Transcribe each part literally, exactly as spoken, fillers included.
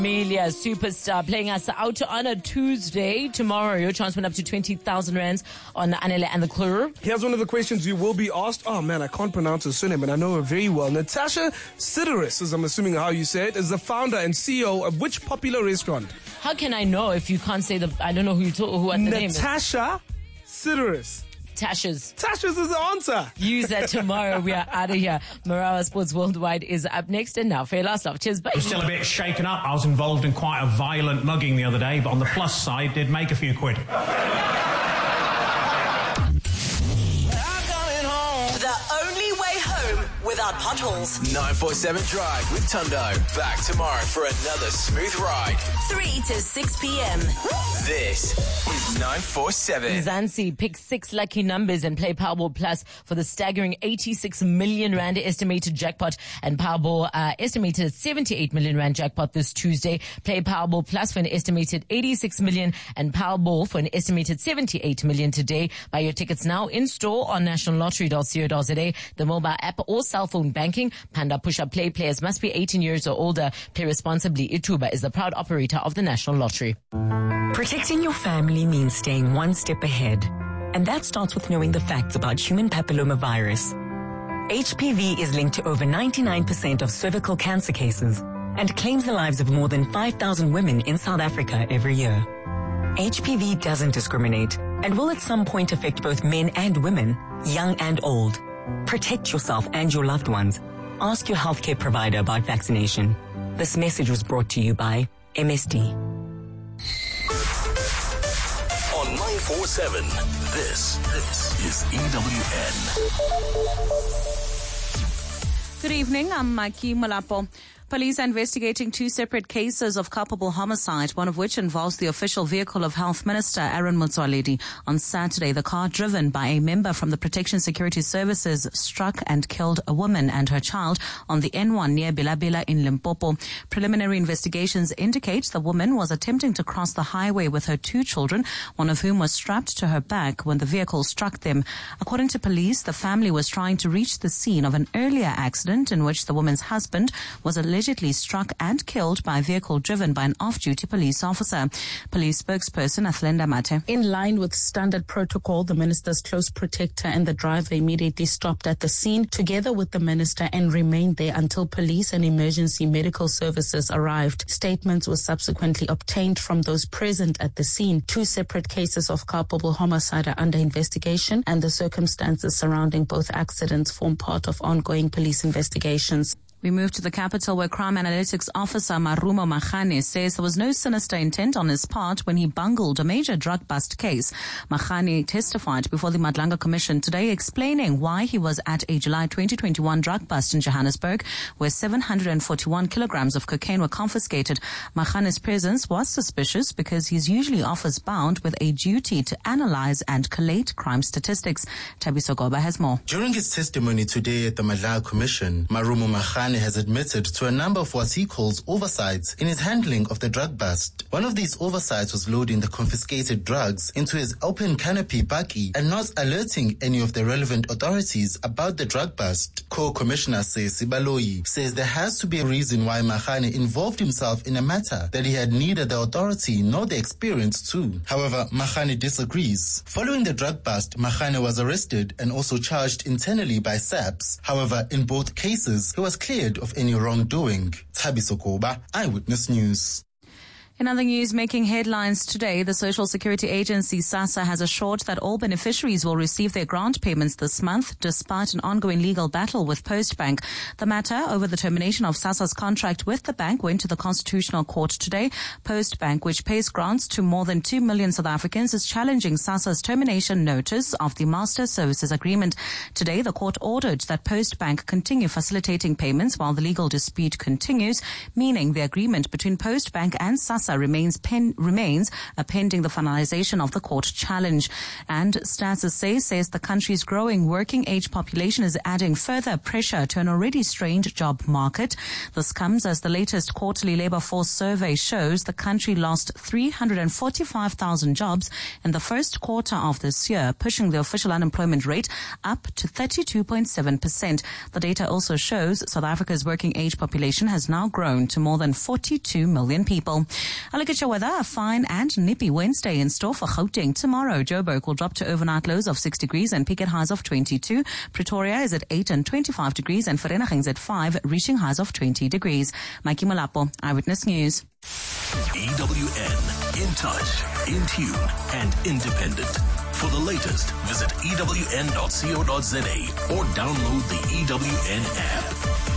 Amelia, superstar, playing us out on a Tuesday. Tomorrow, your chance went up to twenty thousand rands on Anele and the Klur. Here's one of the questions you will be asked. Oh man, I can't pronounce her surname, but I know her very well. Natasha Sideris, as I'm assuming how you say it, is the founder and C E O of which popular restaurant? How can I know if you can't say the, I don't know who you talk, who what the name is. Natasha Sideris. Tasha's. Tasha's is the answer. Use that tomorrow. We are out of here. Marawa Sports Worldwide is up next. And now for your last love. Cheers, bye. I'm still a bit shaken up. I was involved in quite a violent mugging the other day, but on the plus side, did make a few quid. Without potholes. nine four seven Drive with Tundo. Back tomorrow for another smooth ride. three to six p.m. This is nine four seven. Zansi, pick six lucky numbers and play Powerball Plus for the staggering eighty-six million rand estimated jackpot, and Powerball uh, estimated at seventy-eight million rand jackpot this Tuesday. Play Powerball Plus for an estimated eighty-six million and Powerball for an estimated seventy-eight million today. Buy your tickets now in store on national lottery dot co dot za, the mobile app or cell phone banking. Panda Push-Up Play players must be eighteen years or older. Play responsibly. Ituba is the proud operator of the National Lottery. Protecting your family means staying one step ahead. And that starts with knowing the facts about human papillomavirus. H P V is linked to over ninety-nine percent of cervical cancer cases and claims the lives of more than five thousand women in South Africa every year. H P V doesn't discriminate and will at some point affect both men and women, young and old. Protect yourself and your loved ones. Ask your healthcare provider about vaccination. This message was brought to you by M S D. On nine four seven, this, this is E W N. Good evening, I'm Maki Malapo. Police are investigating two separate cases of culpable homicide, one of which involves the official vehicle of Health Minister Aaron Motsoaledi. On Saturday, the car driven by a member from the Protection Security Services struck and killed a woman and her child on the N one near Bilabila in Limpopo. Preliminary investigations indicate the woman was attempting to cross the highway with her two children, one of whom was strapped to her back when the vehicle struck them. According to police, the family was trying to reach the scene of an earlier accident in which the woman's husband was allegedly allegedly struck and killed by a vehicle driven by an off-duty police officer. Police spokesperson Athlenda Mate. In line with standard protocol, the minister's close protector and the driver immediately stopped at the scene together with the minister and remained there until police and emergency medical services arrived. Statements were subsequently obtained from those present at the scene. Two separate cases of culpable homicide are under investigation, and the circumstances surrounding both accidents form part of ongoing police investigations. We move to the capital, where crime analytics officer Marumo Machane says there was no sinister intent on his part when he bungled a major drug bust case. Machane testified before the Madlanga Commission today, explaining why he was at a July twenty twenty-one drug bust in Johannesburg, where seven hundred forty-one kilograms of cocaine were confiscated. Machane's presence was suspicious because he's usually office bound with a duty to analyze and collate crime statistics. Tabiso Goba has more. During his testimony today at the Madlanga Commission, Marumo Machane has admitted to a number of what he calls oversights in his handling of the drug bust. One of these oversights was loading the confiscated drugs into his open canopy bakkie and not alerting any of the relevant authorities about the drug bust. Co-Commissioner Sesi Baloyi says there has to be a reason why Machane involved himself in a matter that he had neither the authority nor the experience to. However, Machane disagrees. Following the drug bust, Machane was arrested and also charged internally by S A P S. However, in both cases, he was cleared of any wrongdoing. Tabiso Koba, Eyewitness News. In other news making headlines today, the Social Security Agency SASSA has assured that all beneficiaries will receive their grant payments this month, despite an ongoing legal battle with Postbank. The matter over the termination of SASSA's contract with the bank went to the Constitutional Court today. Postbank, which pays grants to more than two million South Africans, is challenging SASSA's termination notice of the Master Services Agreement. Today, the court ordered that Postbank continue facilitating payments while the legal dispute continues, meaning the agreement between Postbank and SASSA CASA remains pen, remains uh, pending the finalization of the court challenge. And Stats S A says the country's growing working age population is adding further pressure to an already strained job market. This comes as the latest quarterly labor force survey shows the country lost three hundred forty-five thousand jobs in the first quarter of this year, pushing the official unemployment rate up to thirty-two point seven percent. The data also shows South Africa's working age population has now grown to more than forty-two million people. A look at your weather. A fine and nippy Wednesday in store for Gauteng. Tomorrow, Joburg will drop to overnight lows of six degrees and peak at highs of twenty-two. Pretoria is at eight and twenty-five degrees, and Vereeniging is at five, reaching highs of twenty degrees. Mikey Molapo, Eyewitness News. E W N, in touch, in tune, and independent. For the latest, visit E W N dot co dot za or download the E W N app.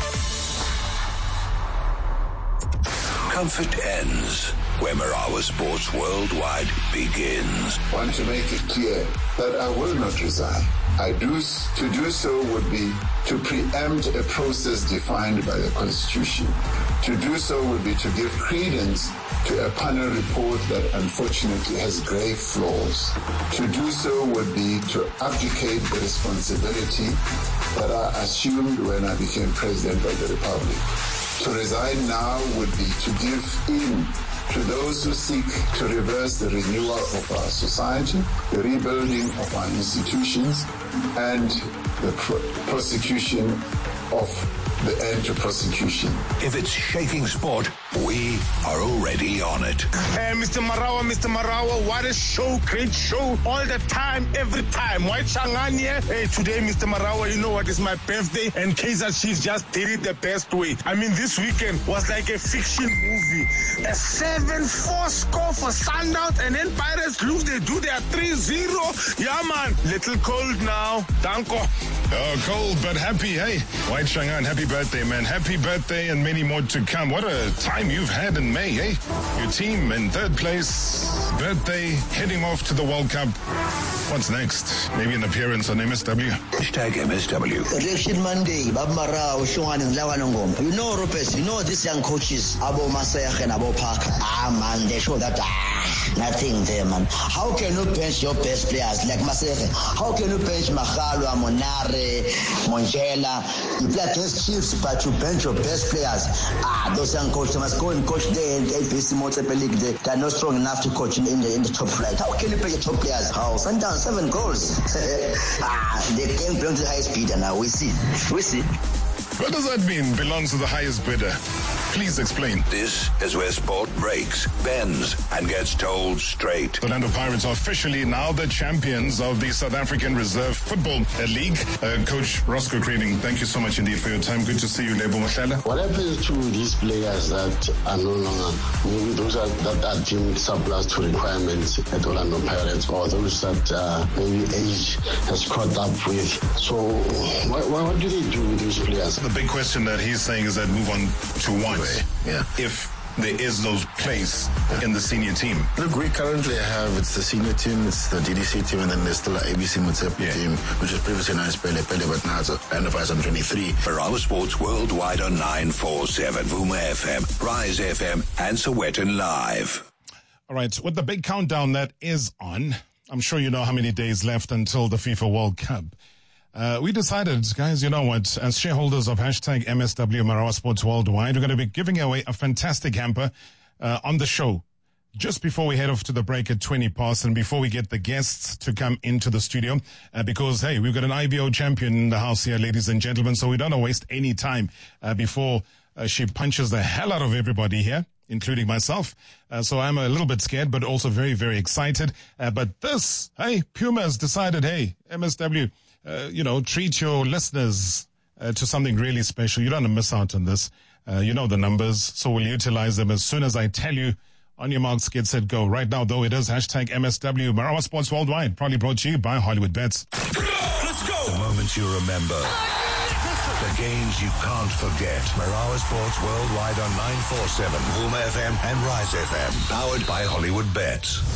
Comfort ends where Marawa Sports Worldwide begins. I want to make it clear that I will not resign. I do, to do so would be to preempt a process defined by the Constitution. To do so would be to give credence to a panel report that unfortunately has grave flaws. To do so would be to abdicate the responsibility that I assumed when I became President of the Republic. To resign now would be to give in to those who seek to reverse the renewal of our society, the rebuilding of our institutions, and the pr- prosecution of the end to prosecution. If it's shaking sport, we are already on it. Hey, Mister Marawa, Mister Marawa, what a show, great show, all the time, every time. White Shangan here. Hey, today, Mister Marawa, you know what, it's my birthday, and Kaiser Chiefs just did it the best way. I mean, this weekend was like a fiction movie. A seven four score for Sundowns, and then Pirates lose, they do their three zero. Yeah, man, little cold now. Danko. Oh, cold but happy, hey. White Shangan, happy birthday, man. Happy birthday and many more to come. What a time you've had in May, eh? Your team in third place, birthday, heading off to the World Cup. What's next? Maybe an appearance on M S W? Hashtag M S W. Election Monday, Babmara, Ushuan and Lawanongom. You know, Rupes, you know these young coaches, Abo Masayach and Abo Parker. Ah, man, they show that ah, nothing there, man. How can you bench your best players like Masayach? How can you bench Mahalo, Monare, Monjela? You play against Chiefs, but you bench your best players. Ah, those young coaches must go and coach there in the A P C Motepe League. They, they are not strong enough to coach in, in, the, in the top flight. How can you play your top players? How? Sundown, seven goals. ah, the game belongs to the highest bidder now. We see. We see. What does that mean, belongs to the highest bidder? Please explain. This is where sport breaks, bends, and gets told straight. The Orlando Pirates are officially now the champions of the South African Reserve Football League. Uh, Coach Roscoe Creeding, thank you so much indeed for your time. Good to see you, Lebo Mahlela. What happens to these players that are no longer, maybe those are, that are deemed surplus to requirements at Orlando Pirates, or those that uh, maybe age has caught up with? So what, what do they do with these players? The big question that he's saying is that move on to one. Yeah. If there is those place in the senior team. Look, we currently have, it's the senior team, it's the D D C team, and then there's still an A B C Motsepe yeah. team, which is previously known as Pele Pele, but now it's Orlando Pirates under twenty-three. Marawa Sports Worldwide on nine forty-seven, Vuma F M, Rise F M, and Sowetan Live. All right, with the big countdown that is on, I'm sure you know how many days left until the FIFA World Cup. Uh, we decided, guys, you know what, as shareholders of hashtag M S W Marawa Sports Worldwide, we're going to be giving away a fantastic hamper uh, on the show just before we head off to the break at twenty past and before we get the guests to come into the studio uh, because, hey, we've got an I B O champion in the house here, ladies and gentlemen, so we don't want to waste any time uh, before uh, she punches the hell out of everybody here, including myself. Uh, so I'm a little bit scared, but also very, very excited. Uh, but this, hey, Puma has decided, hey, M S W, Uh, you know, treat your listeners uh, to something really special. You don't want to miss out on this. Uh, you know the numbers, so we'll utilize them as soon as I tell you. On your marks, get set, go. Right now, though, it is hashtag M S W, Marawa Sports Worldwide, probably brought to you by Hollywood Bets. Let's go! The moments you remember. The games you can't forget. Marawa Sports Worldwide on nine forty-seven, Vuma F M and Rise F M. Powered by Hollywood Bets.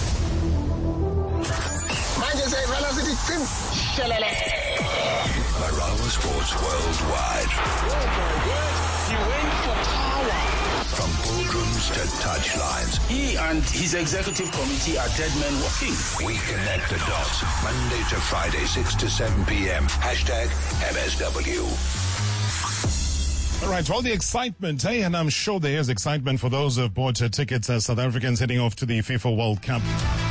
Marawa Sports Worldwide. Oh my word, you went for power. From boardrooms to touchlines. He and his executive committee are dead men walking. We connect the dots. Monday to Friday, six to seven p.m. Hashtag M S W. All right, well, the excitement, hey, and I'm sure there is excitement for those who have bought uh, tickets as South Africans heading off to the FIFA World Cup.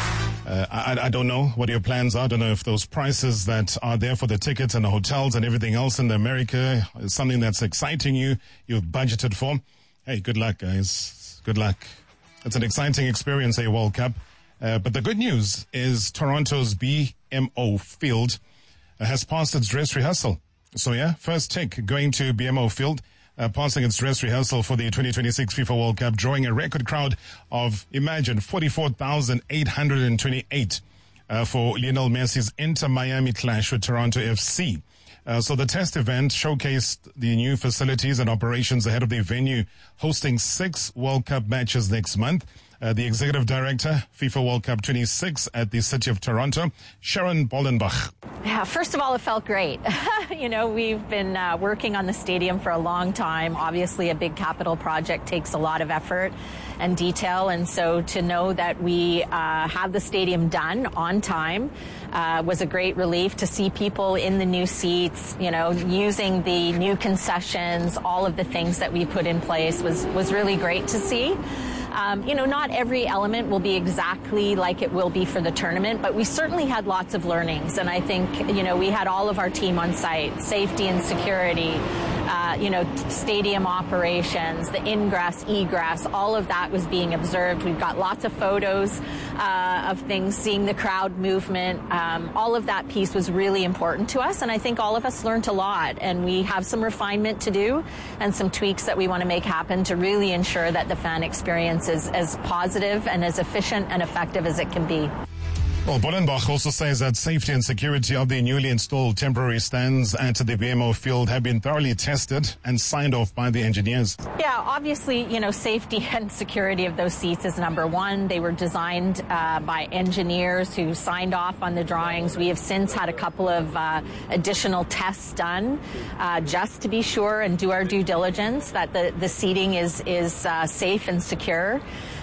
Uh, I, I don't know what your plans are. I don't know if those prices that are there for the tickets and the hotels and everything else in America is something that's exciting you, you've budgeted for. Hey, good luck, guys. Good luck. It's an exciting experience, a World Cup. Uh, but the good news is Toronto's B M O Field uh, has passed its dress rehearsal. So, yeah, first tick going to B M O Field. Uh, passing its dress rehearsal for the twenty twenty-six FIFA World Cup, drawing a record crowd of, imagine, forty-four thousand eight hundred twenty-eight uh, for Lionel Messi's Inter Miami clash with Toronto F C. Uh, so the test event showcased the new facilities and operations ahead of the venue hosting six World Cup matches next month. Uh, the executive director, FIFA World Cup twenty-six at the City of Toronto, Sharon Bollenbach. Yeah, first of all, it felt great. You know, we've been uh, working on the stadium for a long time. Obviously, a big capital project takes a lot of effort and detail. And so to know that we uh, have the stadium done on time uh, was a great relief. To see people in the new seats, you know, using the new concessions, all of the things that we put in place was, was really great to see. Um, you know, not every element will be exactly like it will be for the tournament, but we certainly had lots of learnings. And I think, you know, we had all of our team on site, safety and security, uh, you know, stadium operations, the ingress, egress, all of that was being observed. We've got lots of photos uh, of things, seeing the crowd movement. Um, all of that piece was really important to us. And I think all of us learned a lot. And we have some refinement to do and some tweaks that we want to make happen to really ensure that the fan experience is as positive and as efficient and effective as it can be. Well, Bollenbach also says that safety and security of the newly installed temporary stands at the B M O Field have been thoroughly tested and signed off by the engineers. Yeah, obviously, you know, safety and security of those seats is number one. They were designed uh, by engineers who signed off on the drawings. We have since had a couple of uh, additional tests done uh, just to be sure and do our due diligence that the, the seating is, is uh, safe and secure.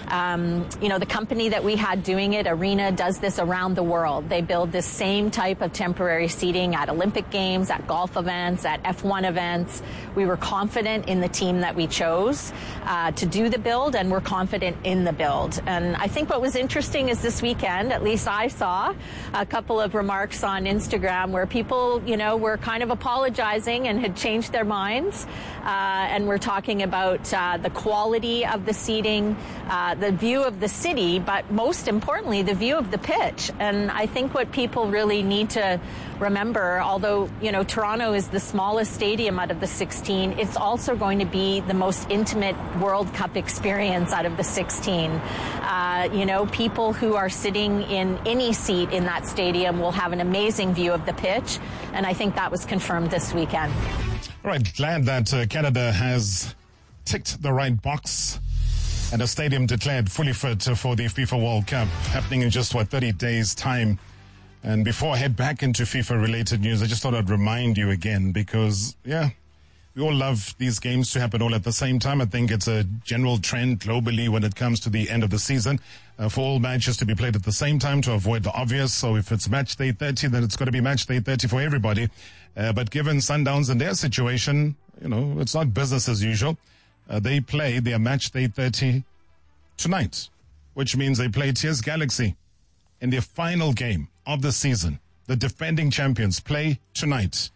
Um, you know, the company that we had doing it, Arena, does this around the world. They build this same type of temporary seating at Olympic Games, at golf events, at F one events. We were confident in the team that we chose uh, to do the build, and we're confident in the build. And I think what was interesting is this weekend, at least I saw a couple of remarks on Instagram where people, you know, were kind of apologizing and had changed their minds. Uh, and we're talking about uh, the quality of the seating, uh, the view of the city, but most importantly, the view of the pitch. And I think what people really need to remember, although, you know, Toronto is the smallest stadium out of the sixteen, it's also going to be the most intimate World Cup experience out of the sixteen. Uh, you know, people who are sitting in any seat in that stadium will have an amazing view of the pitch. And I think that was confirmed this weekend. All right, glad that uh, Canada has ticked the right box and a stadium declared fully fit for the FIFA World Cup, happening in just, what, thirty days' time. And before I head back into FIFA-related news, I just thought I'd remind you again because, yeah, we all love these games to happen all at the same time. I think it's a general trend globally when it comes to the end of the season uh, for all matches to be played at the same time to avoid the obvious. So if it's match day thirty, then it's got to be match day thirty for everybody. Uh, but given Sundowns and their situation, you know, it's not business as usual. Uh, they play their match day thirty tonight, which means they play T S Galaxy in their final game of the season. The defending champions play tonight.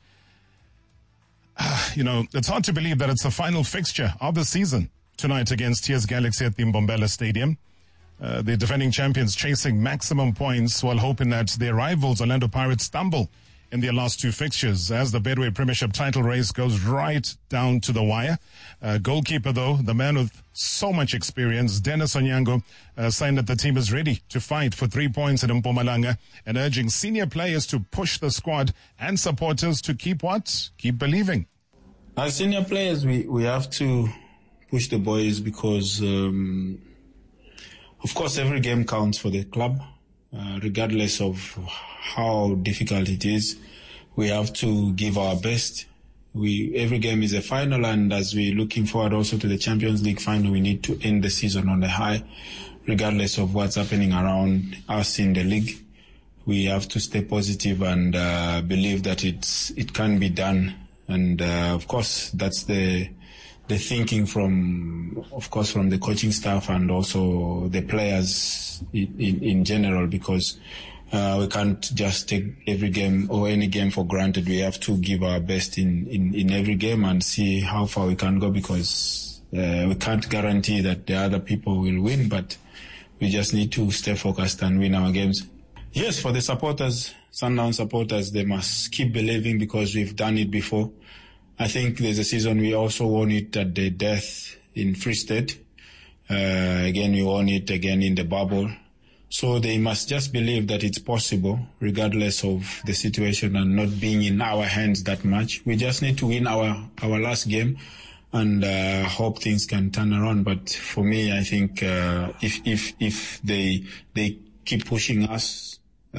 Uh, you know, it's hard to believe that it's the final fixture of the season tonight against T S Galaxy at the Mbombela Stadium. Uh, the defending champions chasing maximum points while hoping that their rivals, Orlando Pirates, stumble in their last two fixtures as the Betway Premiership title race goes right down to the wire. Uh, goalkeeper, though, the man with so much experience, Dennis Onyango, uh, saying that the team is ready to fight for three points in Mpumalanga and urging senior players to push the squad and supporters to keep what? Keep believing. As senior players, we, we have to push the boys because, um, of course, every game counts for the club. Uh, regardless of how difficult it is, we have to give our best We every game is a final, and as we're looking forward also to the Champions League final, we need to end the season on a high, regardless of what's happening around us in the league. We have to stay positive and uh, believe that it's it can be done. And uh, of course, that's the the thinking from, of course, from the coaching staff and also the players in, in, in general, because uh, we can't just take every game or any game for granted. We have to give our best in, in, in every game and see how far we can go, because uh, we can't guarantee that the other people will win, but we just need to stay focused and win our games. Yes, for the supporters, Sundown supporters, they must keep believing, because we've done it before. I think there's a season we also won it at the death in Free State. Uh, again, we won it again in the bubble. So they must just believe that it's possible, regardless of the situation and not being in our hands that much. We just need to win our, our last game and uh, hope things can turn around. But for me, I think uh, if if if they they keep pushing us,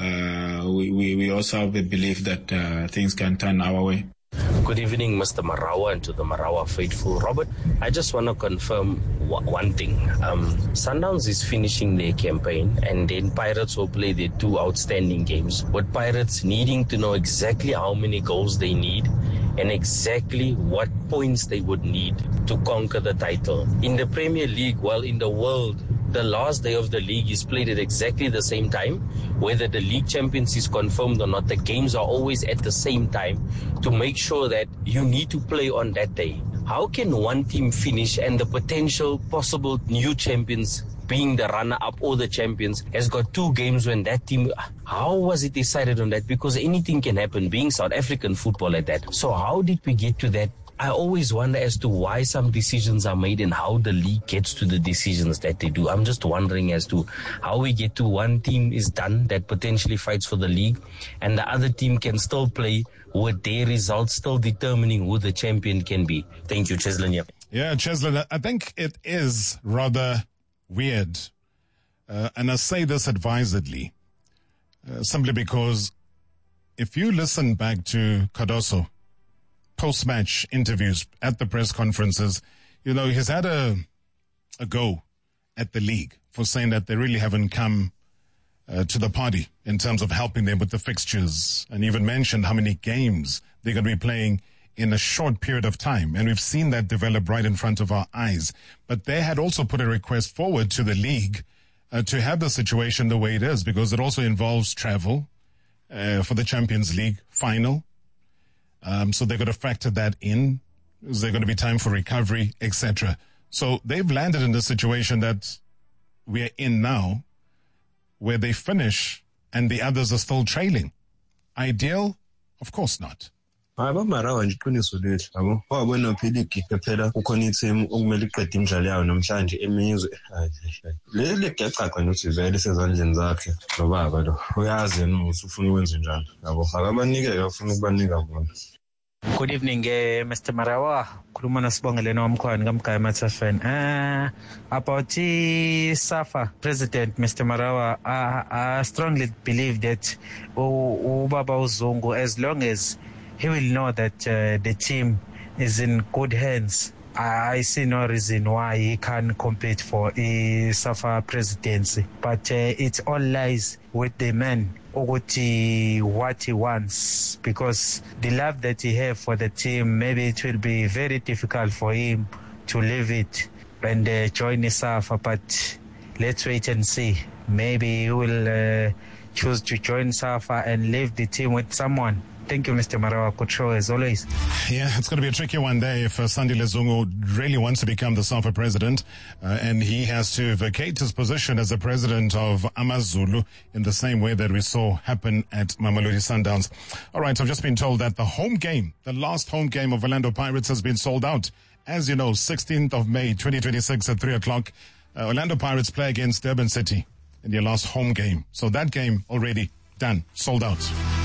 uh, we, we we also have a belief that uh, things can turn our way. Good evening, Mister Marawa, and to the Marawa faithful. Robert, I just want to confirm w- one thing. Um, Sundowns is finishing their campaign, and then Pirates will play their two outstanding games, with Pirates needing to know exactly how many goals they need and exactly what points they would need to conquer the title. In the Premier League, well, in the world, the last day of the league is played at exactly the same time. Whether the league champions is confirmed or not, the games are always at the same time to make sure that you need to play on that day. How can one team finish and the potential possible new champions, being the runner-up or the champions, has got two games when that team... How was it decided on that? Because anything can happen, being South African football at that. So how did we get to that? I always wonder as to why some decisions are made and how the league gets to the decisions that they do. I'm just wondering as to how we get to one team is done that potentially fights for the league, and the other team can still play with their results still determining who the champion can be. Thank you, Cheslin. Yeah, Cheslin, I think it is rather weird. Uh, and I say this advisedly, uh, simply because if you listen back to Cardoso, post-match interviews at the press conferences, you know, he's had a a go at the league for saying that they really haven't come uh, to the party in terms of helping them with the fixtures, and even mentioned how many games they're going to be playing in a short period of time. And we've seen that develop right in front of our eyes. But they had also put a request forward to the league uh, to have the situation the way it is, because it also involves travel uh, for the Champions League final. Um, so they're going to factor that in. Is there going to be time for recovery, et cetera? So they've landed in the situation that we're in now, where they finish and the others are still trailing. Ideal? Of course not. Aba Marawa nje iqiniso lethu yabo wabona phela igige phela ukhona iteam okumele iqede imidlalo yayo namhlanje emizwe le legacaca nokuthi vele sezandleni zakhe nobaba lo uyazi yena ukuthi ufuna ukwenza njani yabo akabanike afuna ukubanika bona. Good evening, uh, Mister Marawa. Khuluma noSibongeleni wamkhwani kaMgaya Mathafeni. Uh, about the SAFA president, Mister Marawa, I, I strongly believe that Ubaba Uzungu, as long as he will know that uh, the team is in good hands, I see no reason why he can't compete for a SAFA presidency. But uh, it all lies with the man, Oguti, what he wants, because the love that he has for the team, maybe it will be very difficult for him to leave it and uh, join the SAFA. But let's wait and see. Maybe he will uh, choose to join SAFA and leave the team with someone. Thank you, Mister Marawa. Good show as always. Yeah, it's going to be a tricky one day if uh, Sandile Zungu really wants to become the SAFA president, uh, and he has to vacate his position as the president of AmaZulu in the same way that we saw happen at Mamelodi Sundowns. All right, I've just been told that the home game, the last home game of Orlando Pirates has been sold out. As you know, sixteenth of May, twenty twenty-six at three o'clock, uh, Orlando Pirates play against Durban City in their last home game. So that game already done, sold out.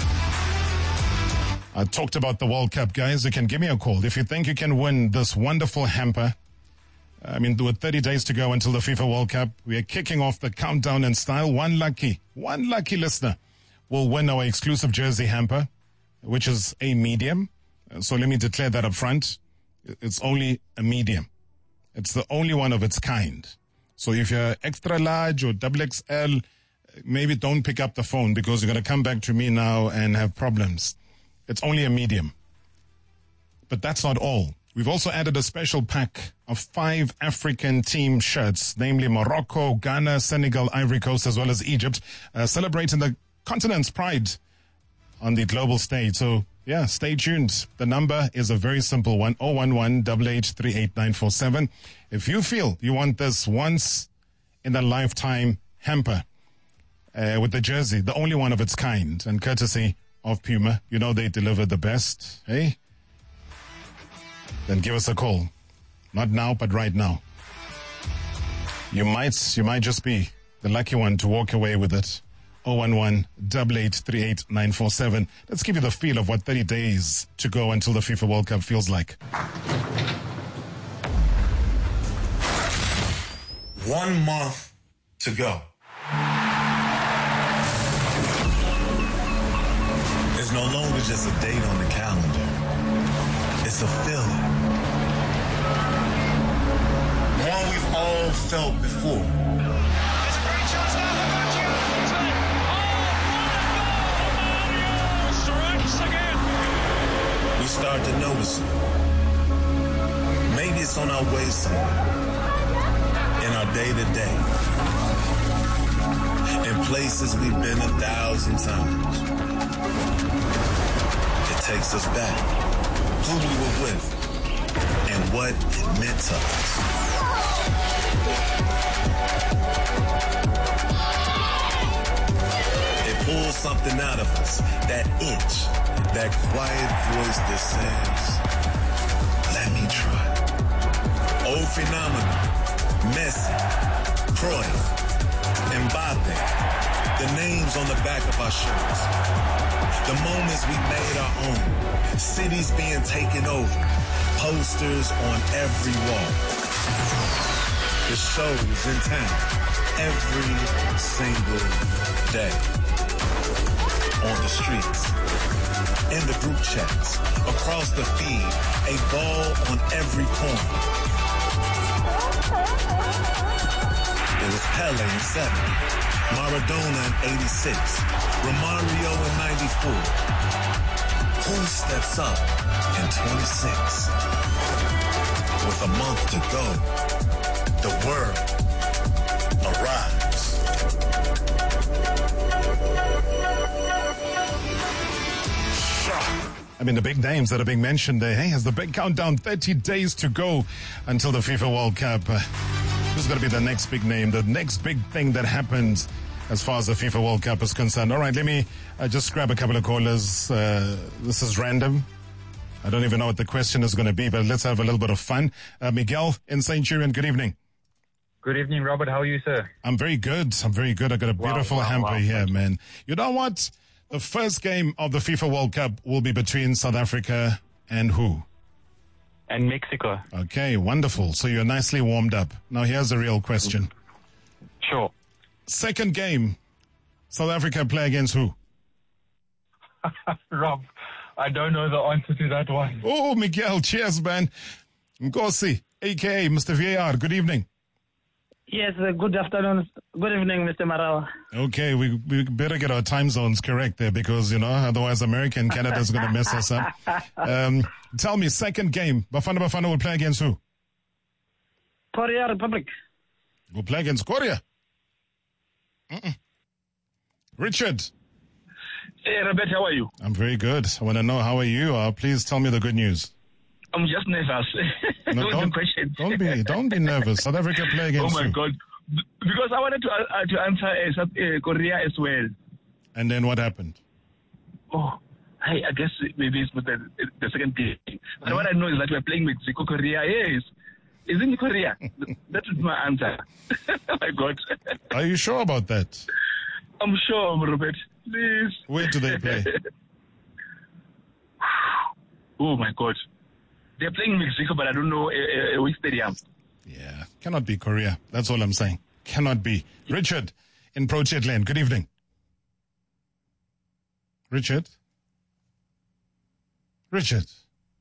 I talked about the World Cup, guys. You can give me a call if you think you can win this wonderful hamper. I mean, with thirty days to go until the FIFA World Cup, we are kicking off the countdown in style. One lucky, one lucky listener will win our exclusive jersey hamper, which is a medium. So let me declare that up front. It's only a medium. It's the only one of its kind. So if you're extra large or double X L, maybe don't pick up the phone because you're going to come back to me now and have problems. It's only a medium. But that's not all. We've also added a special pack of five African team shirts, namely Morocco, Ghana, Senegal, Ivory Coast, as well as Egypt, uh, celebrating the continent's pride on the global stage. So, yeah, stay tuned. The number is a very simple one, zero one one, eight eight three eight nine four seven. If you feel you want this once in a lifetime hamper uh, with the jersey, the only one of its kind, and courtesy of Puma, you know they deliver the best, hey? Then give us a call. Not now, but right now. You might, you might just be the lucky one to walk away with it. zero one one, eight eight three eight nine four seven. Let's give you the feel of what thirty days to go until the FIFA World Cup feels like. One month to go. It's no longer just a date on the calendar. It's a feeling. One we've all felt before. There's a great chance now for Manchester. Oh, strikes again. We start to notice it. Maybe it's on our way somewhere. In our day-to-day. In places we've been a thousand times. It takes us back. Who we were with, and what it meant to us. It pulls something out of us, that itch, that quiet voice that says, let me try. Old phenomenon, Messi, Cruyff, Mbappe, the names on the back of our shirts. The moments we made our own. Cities being taken over. Posters on every wall. The shows in town. Every single day. On the streets. In the group chats. Across the feed. A ball on every corner. It was Pele in seventy. Maradona in eighty-six. Romario in ninety-four. Who steps up in twenty-six? With a month to go, the world arrives. I mean, the big names that are being mentioned there. Hey, has the big countdown, thirty days to go until the FIFA World Cup. Uh, who's going to be the next big name, the next big thing that happens as far as the FIFA World Cup is concerned? All right, let me uh, just grab a couple of callers. Uh, this is random. I don't even know what the question is going to be, but let's have a little bit of fun. Uh, Miguel in Centurion, good evening. Good evening, Robert. How are you, sir? I'm very good. I'm very good. I got a beautiful wow, wow, hamper wow. here, man. You know what? The first game of the FIFA World Cup will be between South Africa and who? And Mexico. Okay, wonderful. So you're nicely warmed up. Now here's the real question. Sure. Second game, South Africa play against who? Rob, I don't know the answer to that one. Oh, Miguel, cheers, man. Nkosi, a k a. Mister V A R, good evening. Yes, uh, good afternoon. Good evening, Mister Marawa. Okay, we, we better get our time zones correct there because, you know, otherwise America and Canada is going to mess us up. Um, tell me, second game, Bafana Bafana will play against who? Korea Republic. We'll play against Korea. Mm-mm. Richard. Hey, Robert, how are you? I'm very good. I want to know, how are you? Uh, please tell me the good news. I'm just nervous. No, don't, don't be don't be nervous. South Africa play against Oh, my you. God. Because I wanted to uh, to answer uh, South uh, Korea as well. And then what happened? Oh, I, I guess maybe it's the, the second game. But mm-hmm. what I know is that we're playing Mexico, Korea. Yes. Isn't it Korea? That is my answer. Oh, my God. Are you sure about that? I'm sure, Robert. Please. Where do they play? Oh, my God. They're playing Mexico, but I don't know uh, uh, which stadium. Yeah, cannot be Korea. That's all I'm saying. Cannot be. Richard in Project Lane. Good evening. Richard? Richard?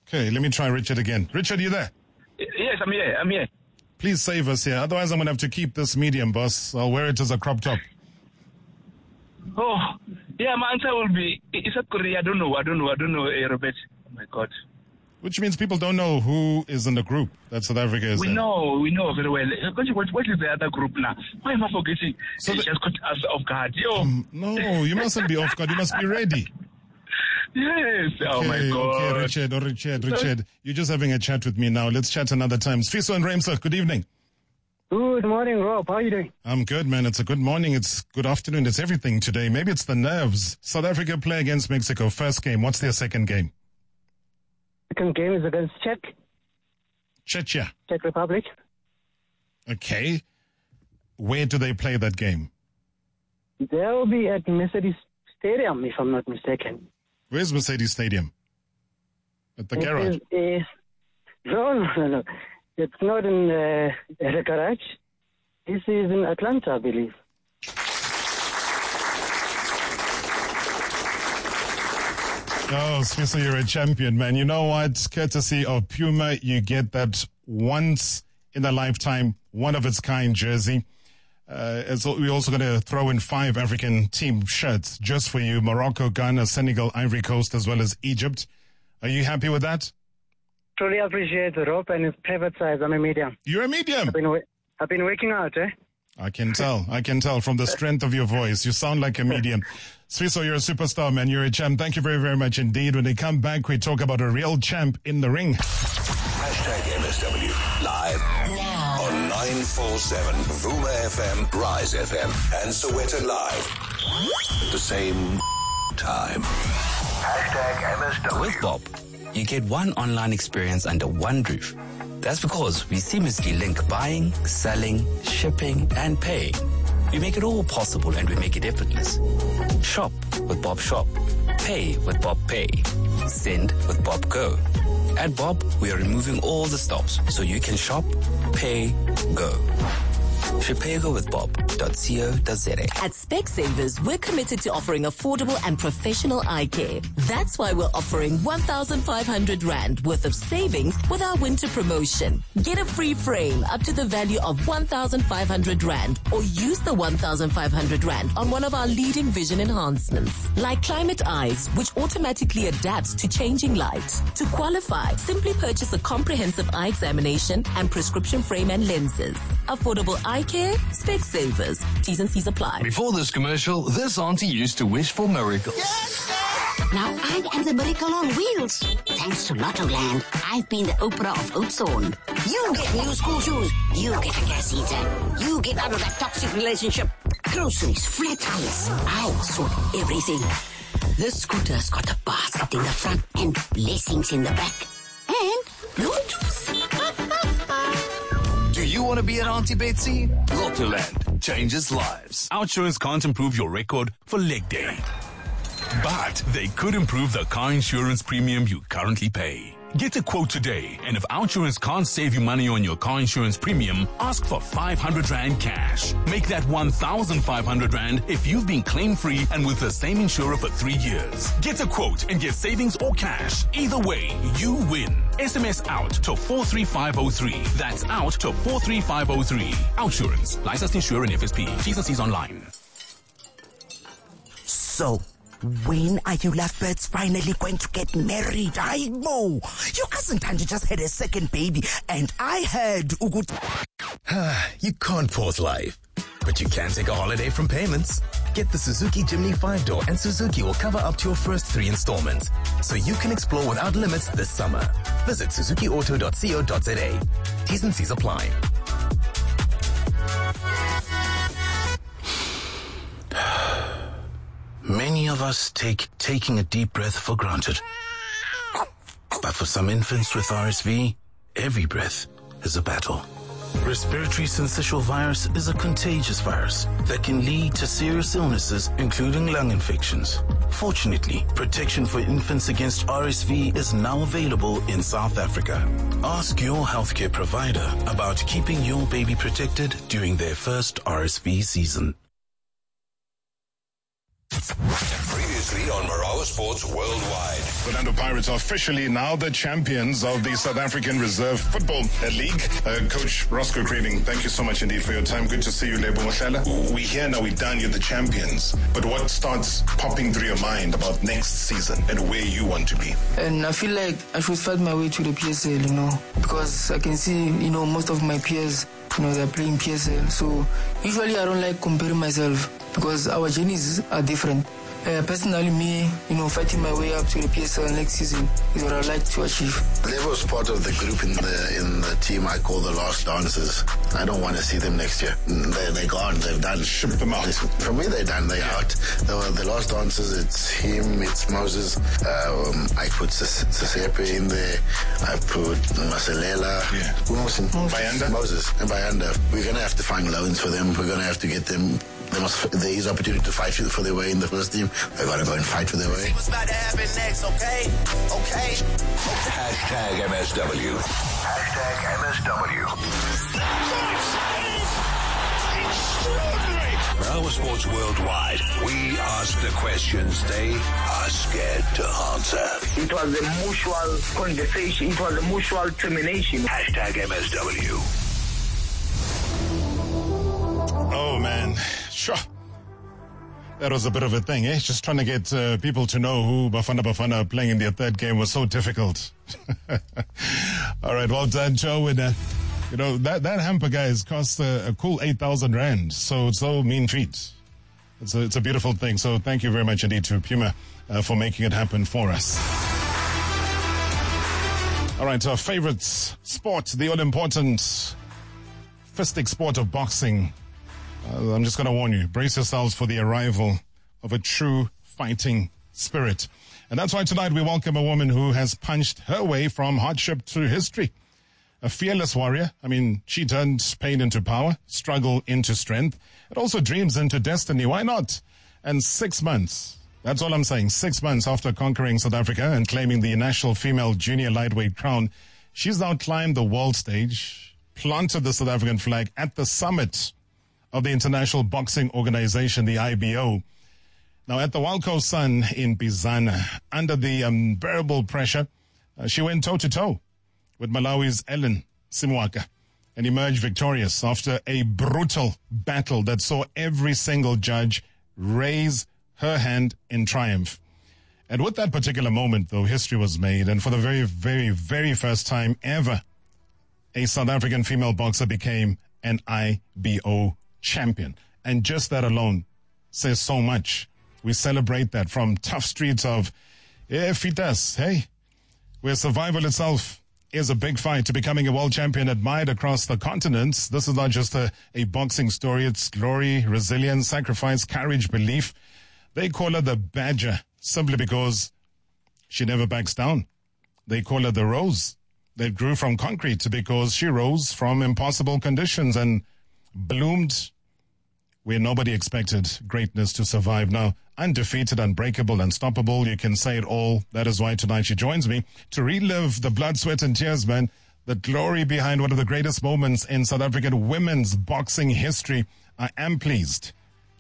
Okay, let me try Richard again. Richard, you there? Yes, I'm here. I'm here. Please save us here. Otherwise, I'm going to have to keep this medium, boss. I'll wear it as a crop top. Oh, yeah, my answer will be, is that Korea? I don't know. I don't know. I don't know, uh, Robert. Oh, my God. Which means people don't know who is in the group that South Africa is We in. know. We know very well. What, what is the other group now? Why am I forgetting? So the, just got us off guard. Yo. Um, no, you mustn't be off guard. You must be ready. Yes. Okay, Oh, my God. Okay, Richard, oh, Richard, Richard. You're just having a chat with me now. Let's chat another time. Sfiso and Ramsler, good evening. Good morning, Rob. How are you doing? I'm good, man. It's a good morning. It's good afternoon. It's everything today. Maybe it's the nerves. South Africa play against Mexico. First game. What's their second game? Second game is against Czech. Czechia. Czech Republic. Okay. Where do they play that game? They'll be at Mercedes Stadium, if I'm not mistaken. Where's Mercedes Stadium? At the It garage? is, is, no, no, no, no. It's not in uh, the garage. This is in Atlanta, I believe. Oh, Sfiso, you're a champion, man. You know what? Courtesy of Puma, you get that once in a lifetime, one of its kind jersey. Uh, it's, we're also going to throw in five African team shirts just for you. Morocco, Ghana, Senegal, Ivory Coast, as well as Egypt. Are you happy with that? Truly appreciate the rope and it's perfect size. I'm a medium. You're a medium? I've been, I've been working out, eh? I can tell. I can tell from the strength of your voice. You sound like a medium. Sfiso, you're a superstar, man. You're a champ. Thank you very, very much indeed. When they come back, we talk about a real champ in the ring. Hashtag M S W live now on nine four seven Vuma F M, Rise F M, and Soweto Live. At the same time. Hashtag M S W. With Bob, you get one online experience under one roof. That's because we seamlessly link buying, selling, shipping, and paying. We make it all possible and we make it effortless. Shop with Bob Shop. Pay with Bob Pay. Send with Bob Go. At Bob, we are removing all the stops so you can shop, pay, go. Shipego with bob dot co dot za. At Specsavers, we're committed to offering affordable and professional eye care. That's why we're offering one thousand five hundred rand worth of savings with our winter promotion. Get a free frame up to the value of one thousand five hundred rand or use the one thousand five hundred rand on one of our leading vision enhancements, like Climate Eyes, which automatically adapts to changing light. To qualify, simply purchase a comprehensive eye examination and prescription frame and lenses. Affordable eye care, Specsavers. T's and C's apply. Before this commercial, this auntie used to wish for miracles. Now I am the miracle on wheels. Thanks to Lottoland, I've been the Oprah of Oudtshoorn. You get new school shoes. You get a gas heater. You get out of that toxic relationship. Groceries, flat tires. I sort everything. This scooter's got a basket in the front and blessings in the back. And Bluetooth. Do you want to be an Auntie Betsy? Lottoland changes lives. OUTsurance can't improve your record for leg day, but they could improve the car insurance premium you currently pay. Get a quote today, and if OUTsurance can't save you money on your car insurance premium, ask for five hundred rand cash. Make that one thousand five hundred rand if you've been claim-free and with the same insurer for three years. Get a quote and get savings or cash. Either way, you win. S M S out to four three five zero three. That's out to four three five zero three. OUTsurance. Licensed insurer and F S P. T's and C's online. So, when are you lovebirds finally going to get married? I know. Your cousin Tanji just had a second baby, and I heard Ugut. You can't pause life, but you can take a holiday from payments. Get the Suzuki Jimny five-door, and Suzuki will cover up to your first three installments, so you can explore without limits this summer. Visit suzuki auto dot co dot za. T's and C's apply. Many of us take taking a deep breath for granted. But for some infants with R S V, every breath is a battle. Respiratory syncytial virus is a contagious virus that can lead to serious illnesses, including lung infections. Fortunately, protection for infants against R S V is now available in South Africa. Ask your healthcare provider about keeping your baby protected during their first R S V season. Previous Previously on Marawa Sports Worldwide. Orlando Pirates are officially now the champions of the South African Reserve Football League. Uh, Coach Roscoe Craving, thank you so much indeed for your time. Good to see you, Lebo Mohlala. We here now, we're done, you're the champions. But what starts popping through your mind about next season and where you want to be? And I feel like I should fight my way to the P S L, you know, because I can see, you know, most of my peers, you know, they're playing P S L. So usually I don't like comparing myself because our journeys are different. Uh, personally, me, you know, fighting my way up to the P S L next season is what I'd like to achieve. Levo's part of the group in the in the team I call the Last Dancers. I don't want to see them next year. They, they're gone. They've done. Ship them out. For me, they're done. They're out. The, the Last Dancers, it's him, it's Moses. Um, I put Sisepe in there. I put Maselela. Yeah. Who was in? Bayanda. Moses and Bayanda. We're going to have to find loans for them. We're going to have to get them. They must, there is opportunity to fight for their way in the first team. They got to go and fight for their way. What's about to happen next, okay? Okay. Hashtag M S W. Hashtag M S W. Marawa Sports Worldwide. We ask the questions they are scared to answer. It was a mutual conversation. It was a mutual termination. Hashtag M S W. Oh, man. Sure. That was a bit of a thing, eh? Just trying to get uh, people to know who Bafana Bafana are playing in their third game was so difficult. All right, well done, Joe. And, uh, you know, that, that hamper, guys, cost uh, a cool eight thousand rand. So it's no mean feat. It's a, it's a beautiful thing. So thank you very much indeed to Puma uh, for making it happen for us. All right, our favorite sport, the all-important fistic sport of boxing. Uh, I'm just going to warn you, brace yourselves for the arrival of a true fighting spirit. And that's why tonight we welcome a woman who has punched her way from hardship to history. A fearless warrior. I mean, she turned pain into power, struggle into strength, and also dreams into destiny. Why not? And six months, that's all I'm saying, six months after conquering South Africa and claiming the national female junior lightweight crown, she's now climbed the world stage, planted the South African flag at the summit of the International Boxing Organization, the I B O. Now, at the Walco Sun in Bizana, under the unbearable pressure, uh, she went toe-to-toe with Malawi's Ellen Simwaka and emerged victorious after a brutal battle that saw every single judge raise her hand in triumph. And with that particular moment, though, history was made, and for the very, very, very first time ever, a South African female boxer became an I B O champion. And just that alone says so much. We celebrate that from tough streets of eh, Fitas, hey, where survival itself is a big fight, to becoming a world champion admired across the continents. This is not just a, a boxing story. It's glory, resilience, sacrifice, courage, belief. They call her the Badger simply because she never backs down. They call her the Rose that grew from concrete because she rose from impossible conditions and bloomed where nobody expected greatness to survive. Now, undefeated, unbreakable, unstoppable, you can say it all. That is why tonight she joins me to relive the blood, sweat, and tears, man, the glory behind one of the greatest moments in South African women's boxing history. I am pleased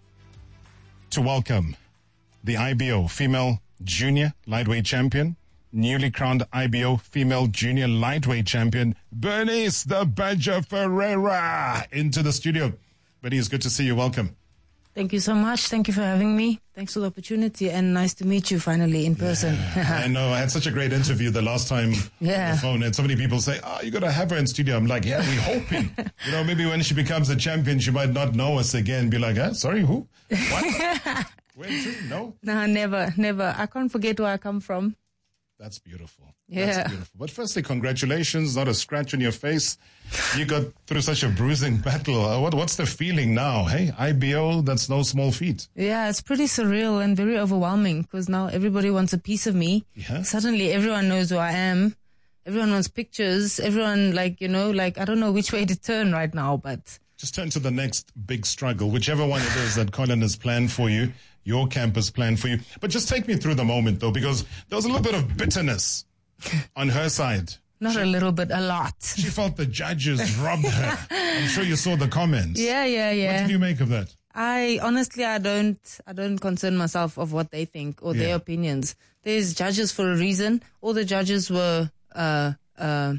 to welcome the I B O Female Junior Lightweight Champion, newly crowned I B O Female Junior Lightweight Champion, Bernice the Badger Ferreira, into the studio. Bernice, good to see you. Welcome. Thank you so much. Thank you for having me. Thanks for the opportunity, and nice to meet you finally in person. Yeah, I know. I had such a great interview the last time yeah. on the phone, and so many people say, oh, you got to have her in studio. I'm like, yeah, we're hoping. You know, maybe when she becomes a champion, she might not know us again. Be like, huh? Sorry, who? What? Where to? No? No, never, never. I can't forget where I come from. That's beautiful. Yeah. That's beautiful. But firstly, congratulations. Not a scratch on your face. You got through such a bruising battle. Uh, what, what's the feeling now? Hey, I B O, that's no small feat. Yeah, it's pretty surreal and very overwhelming because now everybody wants a piece of me. Yeah. Suddenly everyone knows who I am. Everyone wants pictures. Everyone, like, you know, like, I don't know which way to turn right now, but... Just turn to the next big struggle, whichever one it is that Colin has planned for you, your camp has planned for you. But just take me through the moment, though, because there was a little bit of bitterness on her side. Not she, a little bit, a lot. She felt the judges robbed her. I'm sure you saw the comments. Yeah, yeah, yeah. What did you make of that? I honestly, I don't, I don't concern myself of what they think or Yeah. their opinions. There's judges for a reason. All the judges were, uh, uh,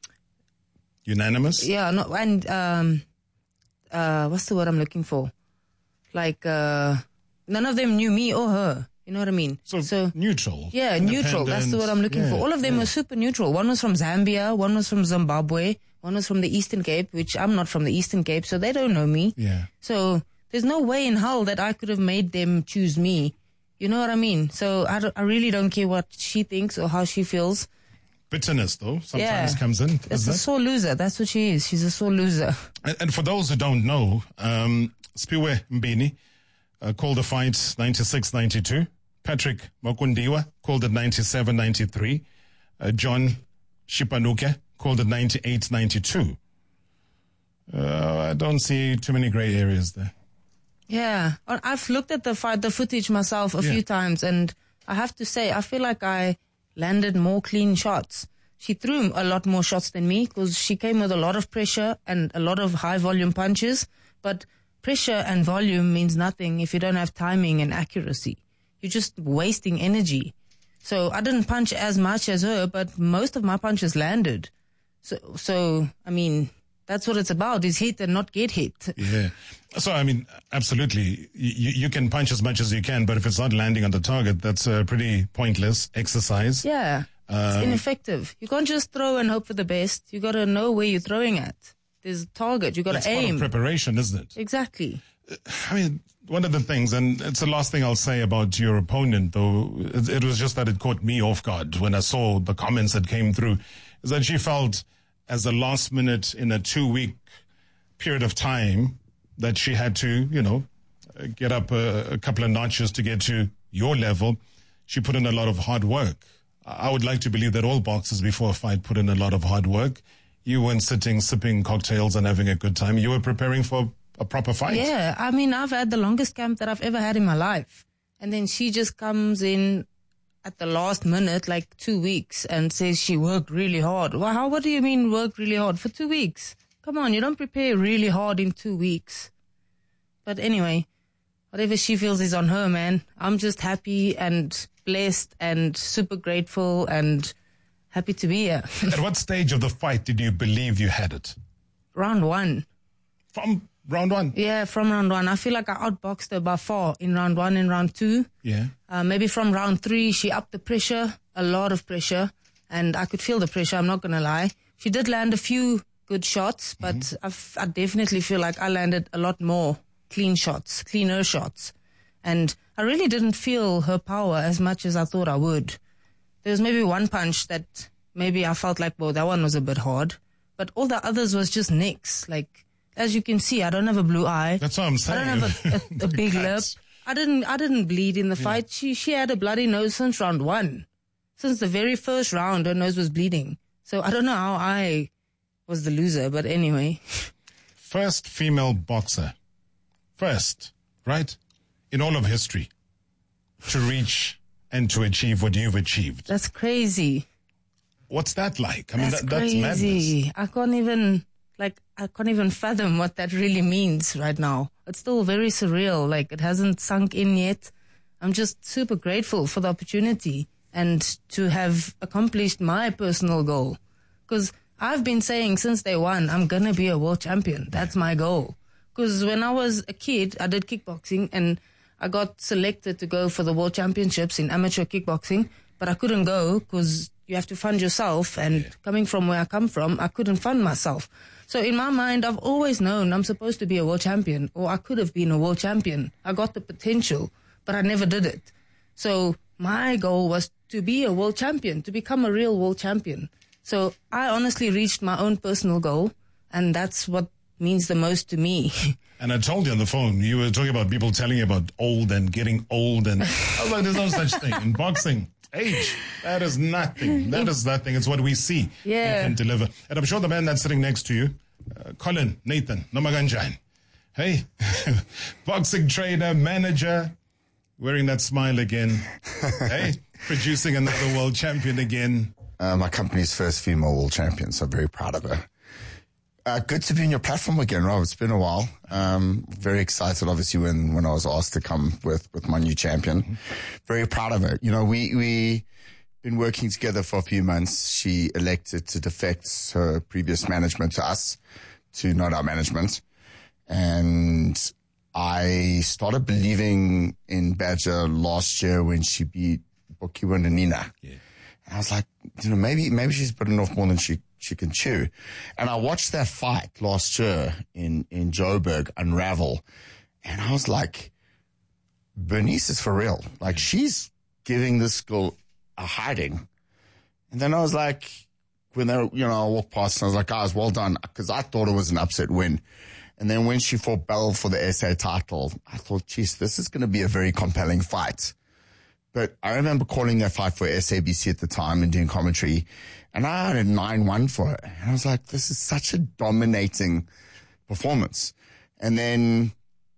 Unanimous? yeah, no, and um, uh, what's the word I'm looking for? Like, uh, none of them knew me or her. You know what I mean? So, so neutral. Yeah, neutral. That's the word I'm looking Yeah, for. All of them yeah. were super neutral. One was from Zambia, one was from Zimbabwe, one was from the Eastern Cape, which I'm not from the Eastern Cape, so they don't know me. Yeah. So there's no way in hell that I could have made them choose me. You know what I mean? So I, don't- I really don't care what she thinks or how she feels. Bitterness, though, sometimes Yeah. comes in. That's Is a that? sore loser. That's what she is. She's a sore loser. And, and for those who don't know, um, Spiwe Mbini uh, called the fight ninety-six ninety-two. Patrick Makundiwa called it ninety-seven ninety-three. Uh, John Shipanuke called it ninety-eight ninety-two. Uh, I don't see too many gray areas there. Yeah, I- I've looked at the fight, the footage myself a Yeah. few times, and I have to say, I feel like I landed more clean shots. She threw a lot more shots than me because she came with a lot of pressure and a lot of high volume punches. But pressure and volume means nothing if you don't have timing and accuracy. You're just wasting energy. So I didn't punch as much as her, but most of my punches landed. So, so I mean, that's what it's about, is hit and not get hit. Yeah. So, I mean, absolutely. You, you can punch as much as you can, but if it's not landing on the target, that's a pretty pointless exercise. Yeah. It's Um, ineffective. You can't just throw and hope for the best. You got to know where you're throwing at. There's a target. You got That's to part of aim. preparation, isn't it? Exactly. I mean, one of the things, and it's the last thing I'll say about your opponent, though, it, it was just that it caught me off guard when I saw the comments that came through, is that she felt as a last minute in a two-week period of time that she had to, you know, uh, get up a, a couple of notches to get to your level. She put in a lot of hard work. I would like to believe that all boxers before a fight put in a lot of hard work. You weren't sitting, sipping cocktails and having a good time. You were preparing for a proper fight. Yeah. I mean, I've had the longest camp that I've ever had in my life. And then she just comes in at the last minute, like two weeks, and says she worked really hard. Well, how, what do you mean worked really hard? For two weeks? Come on, you don't prepare really hard in two weeks. But anyway, whatever she feels is on her, man. I'm just happy and blessed and super grateful and happy to be here. At what stage of the fight did you believe you had it? Round one. From round one? Yeah, from round one. I feel like I outboxed her by far in round one and round two. Yeah. Uh, maybe from round three, she upped the pressure, a lot of pressure, and I could feel the pressure, I'm not going to lie. She did land a few good shots, but mm-hmm. I've, I definitely feel like I landed a lot more clean shots, cleaner shots. And I really didn't feel her power as much as I thought I would. There was maybe one punch that maybe I felt like, well, that one was a bit hard. But all the others was just nicks. Like, as you can see, I don't have a blue eye. That's what I'm saying. I don't have a, a, a big lip. I didn't, I didn't bleed in the Yeah. fight. She, she had a bloody nose since round one. Since the very first round, her nose was bleeding. So I don't know how I was the loser, but anyway. First female boxer. First, right? In all of history. To reach and to achieve what you've achieved. That's crazy. What's that like? I mean, That's that, that's madness. crazy. I can't even, like, I can't even fathom what that really means right now. It's still very surreal. Like, it hasn't sunk in yet. I'm just super grateful for the opportunity and to have accomplished my personal goal. Because I've been saying since day one, I'm going to be a world champion. That's my goal. Because when I was a kid, I did kickboxing and I got selected to go for the world championships in amateur kickboxing, but I couldn't go because you have to fund yourself. And yeah. coming from where I come from, I couldn't fund myself. So in my mind, I've always known I'm supposed to be a world champion, or I could have been a world champion. I got the potential, but I never did it. So my goal was to be a world champion, to become a real world champion. So I honestly reached my own personal goal, and that's what means the most to me. And I told you on the phone, you were talking about people telling you about old and getting old, and I was like, there's no such thing. In boxing, age, that is nothing. That is nothing. It's what we see Yeah. you can deliver. And I'm sure the man that's sitting next to you, uh, Colin, Nathan, Nomaganjan. Hey, boxing trainer, manager, wearing that smile again. Hey, producing another world champion again. Uh, my company's first female world champion, so I'm very proud of her. Uh, good to be on your platform again, Rob. It's been a while. Um, very excited, obviously, when, when I was asked to come with, with my new champion. Mm-hmm. Very proud of it. You know, we, we been working together for a few months. She elected to defect her previous management to us, to not our management. And I started believing in Badger last year when she beat Bokiwa and Nina. Yeah. And I was like, you know, maybe, maybe she's bitten off more than she she can chew. And I watched that fight last year in, in Joburg unravel. And I was like, Bernice is for real. Like, she's giving this girl a hiding. And then I was like, when they, you know, I walked past and I was like, guys, well done. Cause I thought it was an upset win. And then when she fought Bell for the S A title, I thought, geez, this is going to be a very compelling fight. But I remember calling that fight for S A B C at the time and doing commentary. And I had a nine one for her. And I was like, this is such a dominating performance. And then,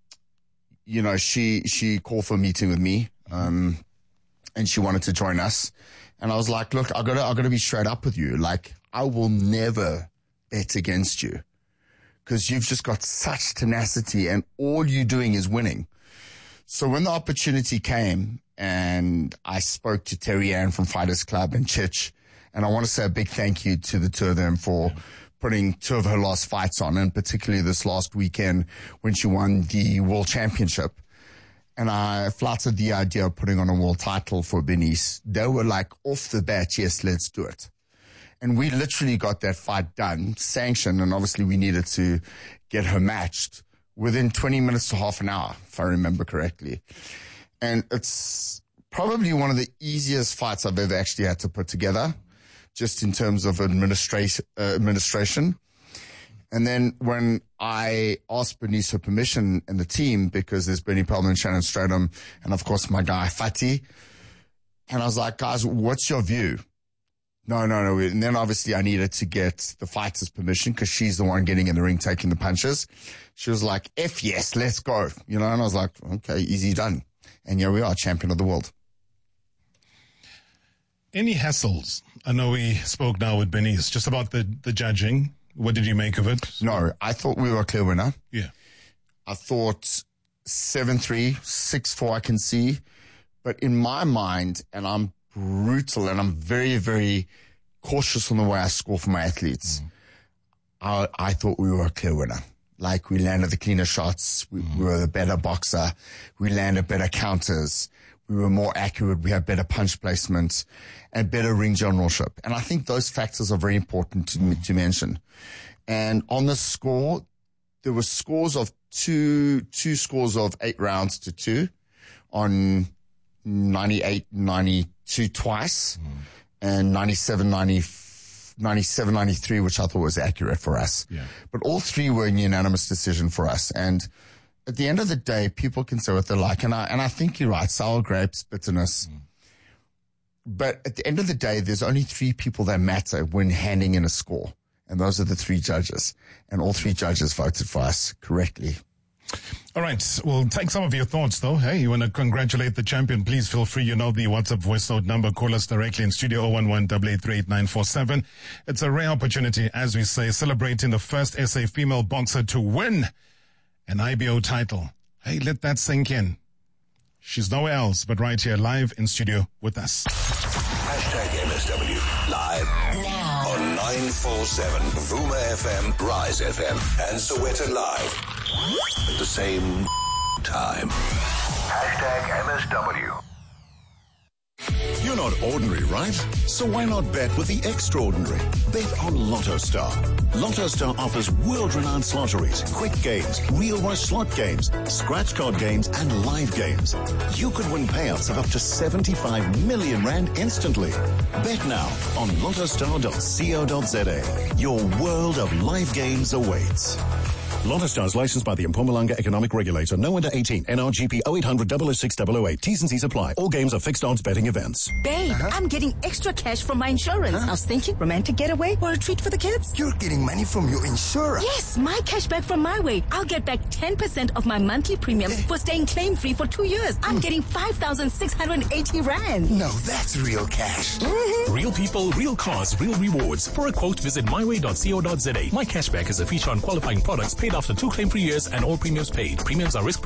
you know, she, she called for a meeting with me, um, and she wanted to join us. And I was like, look, I gotta, I gotta be straight up with you. Like, I will never bet against you because you've just got such tenacity and all you're doing is winning. So when the opportunity came and I spoke to Terry Ann from Fighters Club and Chich, and I want to say a big thank you to the two of them for yeah. putting two of her last fights on, and particularly this last weekend when she won the World Championship. And I flouted the idea of putting on a world title for Bernice. They were like, off the bat, yes, let's do it. And we literally got that fight done, sanctioned, and obviously we needed to get her matched within twenty minutes to half an hour, if I remember correctly. And it's probably one of the easiest fights I've ever actually had to put together, just in terms of administration, uh, administration. And then when I asked Bernice for permission and the team, because there's Bernie Pellman, Shannon Stratum, and of course my guy Fatih. And I was like, guys, what's your view? No, no, no. And then obviously I needed to get the fighter's permission because she's the one getting in the ring, taking the punches. She was like, F yes, let's go. You know, and I was like, okay, easy done. And here we are, champion of the world. Any hassles? I know we spoke now with Bernice just about the, the judging. What did you make of it? No, I thought we were a clear winner. Yeah. I thought seven three, six four I can see. But in my mind, and I'm brutal and I'm very, very cautious on the way I score for my athletes, mm. I, I thought we were a clear winner. Like, we landed the cleaner shots. We, mm. we were the better boxer. We landed better counters. We were more accurate. We had better punch placement and better ring generalship. And I think those factors are very important to, to mention. And on the score, there were scores of two, two scores of eight rounds to two on ninety-eight ninety-two twice mm. and ninety-seven ninety-three, which I thought was accurate for us. Yeah. But all three were a unanimous decision for us. And at the end of the day, people can say what they like. And I, and I think you're right. Sour grapes, bitterness. Mm. But at the end of the day, there's only three people that matter when handing in a score. And those are the three judges. And all three judges voted for us correctly. All right. We'll take some of your thoughts, though. Hey, you want to congratulate the champion? Please feel free. You know the WhatsApp voice note number. Call us directly in studio oh one one, eight eight three, eight nine four seven. It's a rare opportunity, as we say, celebrating the first S A female boxer to win an I B O title. Hey, let that sink in. She's nowhere else but right here, live in studio with us. Hashtag M S W, live now on nine four seven, Vuma F M, Rise F M, and Sowetan Live. At the same time. Hashtag M S W. You're not ordinary, right? So why not bet with the extraordinary? Bet on Lotto Star. Lotto Star offers world-renowned lotteries, quick games, real rush slot games, scratch card games, and live games. You could win payouts of up to seventy-five million rand instantly. Bet now on lottostar dot co dot za. Your world of live games awaits. Lotto is licensed by the Mpumalanga Economic Regulator. No under eighteen. N R G P oh eight hundred, double oh six, double oh eight. T's and C's apply. All games are fixed odds betting events. Babe, uh-huh. I'm getting extra cash from my insurance. Huh? I was thinking romantic getaway or a treat for the kids. You're getting money from your insurer? Yes, my cash back from my way. I'll get back ten percent of my monthly premiums for staying claim-free for two years. I'm getting five thousand six hundred eighty rand. No, that's real cash. Mm-hmm. Real people, real cars, real rewards. For a quote, visit my way dot co dot za. My cashback is a feature on qualifying products paid after two claim-free years and all premiums paid. Premiums are risk